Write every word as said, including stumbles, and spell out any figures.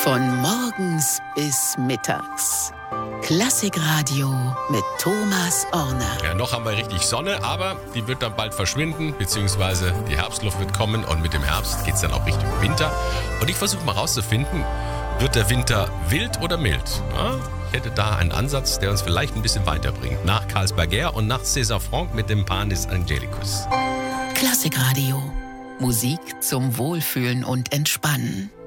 Von morgens bis mittags. Klassikradio mit Thomas Orner. Ja, noch haben wir richtig Sonne, aber die wird dann bald verschwinden, beziehungsweise die Herbstluft wird kommen und mit dem Herbst geht es dann auch Richtung Winter. Und ich versuche mal rauszufinden, wird der Winter wild oder mild? Ja, ich hätte da einen Ansatz, der uns vielleicht ein bisschen weiterbringt. Nach Carlsberger und nach César Franck mit dem Panis Angelicus. Klassikradio. Musik zum Wohlfühlen und Entspannen.